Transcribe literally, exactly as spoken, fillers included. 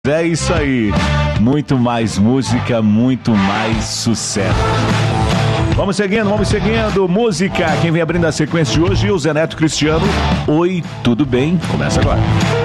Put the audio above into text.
É isso aí, muito mais música, muito mais sucesso. Vamos seguindo, vamos seguindo, música, quem vem abrindo a sequência de hoje, o Zé Neto Cristiano. Oi, tudo bem? Começa agora.